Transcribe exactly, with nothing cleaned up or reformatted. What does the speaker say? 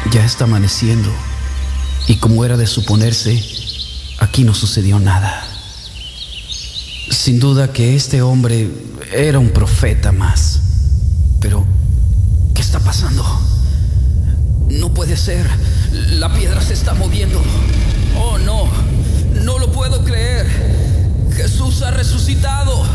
Ya está amaneciendo y, como era de suponerse, aquí no sucedió nada. Sin duda que este hombre era un profeta más. Pero, ¿qué está pasando? No puede ser. La piedra se está moviendo. Oh, no. No lo puedo creer. Jesús ha resucitado.